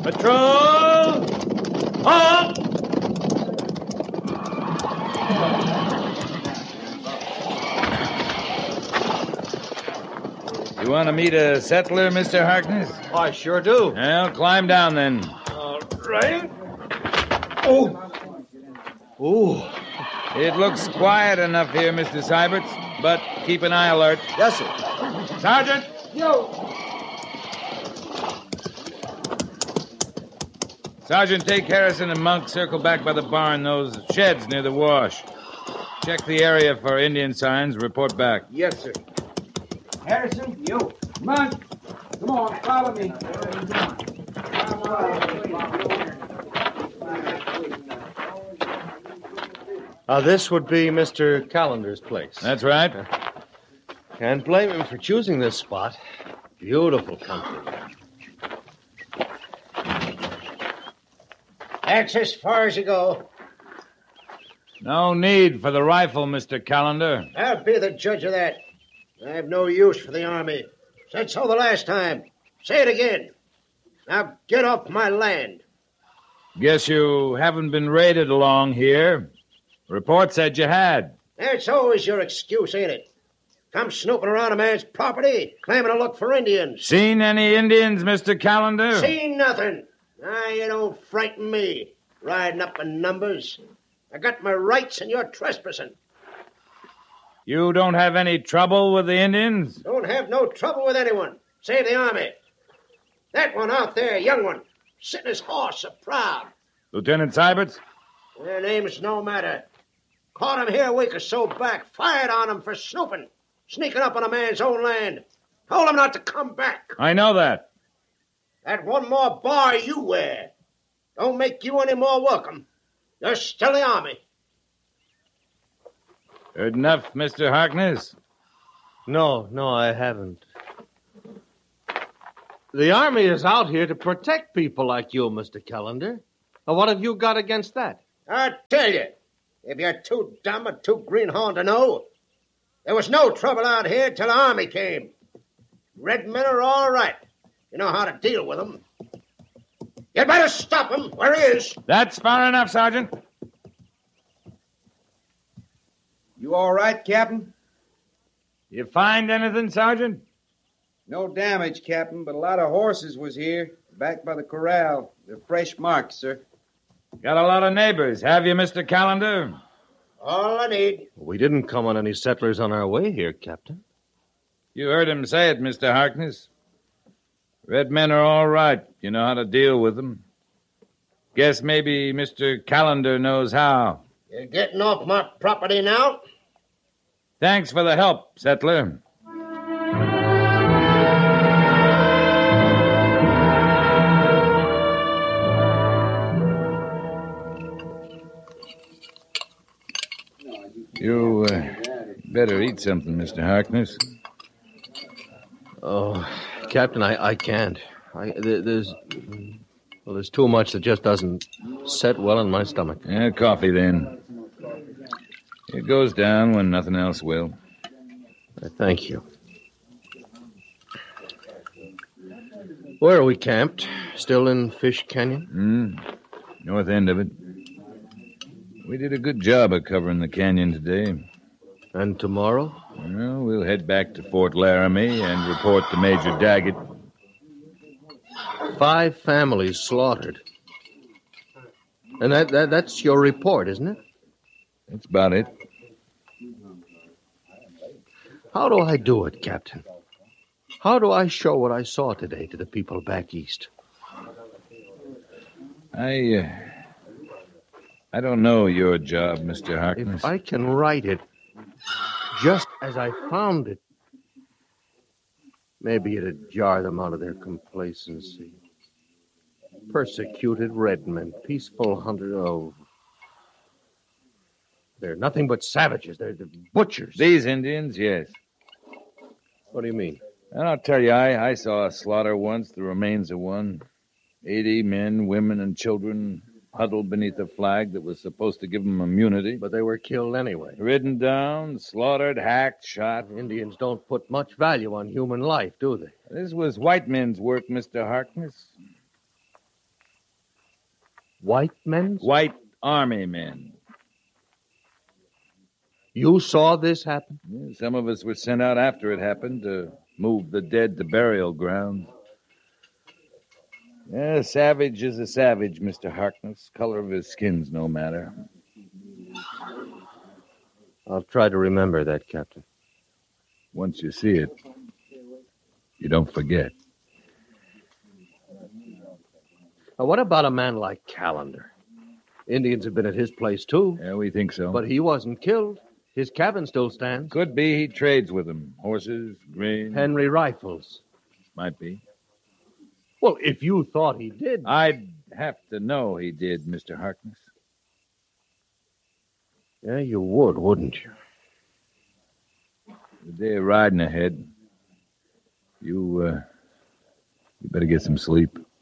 Patrol! Halt! You want to meet a settler, Mr. Harkness? I sure do. Well, climb down then. All right. Oh. Ooh. It looks quiet enough here, Mr. Syberts, but keep an eye alert. Yes, sir. Sergeant! Yo. Sergeant, take Harrison and Monk, circle back by the barn, those sheds near the wash. Check the area for Indian signs, report back. Yes, sir. Harrison, you. Monk, come on, follow me. This would be Mr. Callender's place. That's right. Can't blame him for choosing this spot. Beautiful country. That's as far as you go. No need for the rifle, Mr. Callender. I'll be the judge of that. I have no use for the army. Said so the last time. Say it again. Now get off my land. Guess you haven't been raided along here. Report said you had. That's always your excuse, ain't it? Come snooping around a man's property, claiming to look for Indians. Seen any Indians, Mr. Callender? Seen nothing. Now, you don't frighten me, riding up in numbers. I got my rights and you're trespassing. You don't have any trouble with the Indians? Don't have no trouble with anyone, save the army. That one out there, young one, sitting his horse so proud. Lieutenant Syberts? Their name's no matter. Caught him here a week or so back, fired on him for snooping, sneaking up on a man's own land. Told him not to come back. I know that. That one more bar you wear don't make you any more welcome. You're still the army. Heard enough, Mr. Harkness? No, I haven't. The army is out here to protect people like you, Mr. Callender. Now, what have you got against that? I tell you, if you're too dumb or too greenhorn to know, there was no trouble out here till the army came. Red men are all right. You know how to deal with them. You'd better stop him where he is. That's far enough, Sergeant. You all right, Captain? You find anything, Sergeant? No damage, Captain, but a lot of horses was here, back by the corral. They're fresh marks, sir. Got a lot of neighbors, have you, Mr. Callender? All I need. We didn't come on any settlers on our way here, Captain. You heard him say it, Mr. Harkness. Red men are all right. You know how to deal with them. Guess maybe Mr. Callender knows how. You're getting off my property now? Thanks for the help, settler. You better eat something, Mr. Harkness. Oh, Captain, I can't. There's too much that just doesn't set well in my stomach. Yeah, coffee, then. It goes down when nothing else will. Thank you. Where are we camped? Still in Fish Canyon? North end of it. We did a good job of covering the canyon today. And tomorrow? Well, we'll head back to Fort Laramie and report to Major Daggett. 5 families slaughtered. And that's your report, isn't it? That's about it. How do I do it, Captain? How do I show what I saw today to the people back east? I don't know your job, Mr. Harkness. If I can write it just as I found it, maybe it'd jar them out of their complacency. Persecuted red men, peaceful hunters. Oh, they're nothing but savages. They're butchers. These Indians, yes. What do you mean? And I'll tell you, I saw a slaughter once, the remains of one. 80 men, women, and children huddled beneath a flag that was supposed to give them immunity. But they were killed anyway. Ridden down, slaughtered, hacked, shot. Indians don't put much value on human life, do they? This was white men's work, Mr. Harkness. White men? White Army men. You saw this happen? Yeah, some of us were sent out after it happened to move the dead to burial grounds. Yeah, a savage is a savage, Mr. Harkness. Color of his skin's no matter. I'll try to remember that, Captain. Once you see it, you don't forget. Now, what about a man like Callender? Indians have been at his place, too. Yeah, we think so. But he wasn't killed. His cabin still stands. Could be he trades with them. Horses, grain. Henry rifles. Might be. Well, if you thought he did... I'd have to know he did, Mr. Harkness. Yeah, you would, wouldn't you? The day of riding ahead. You better get some sleep.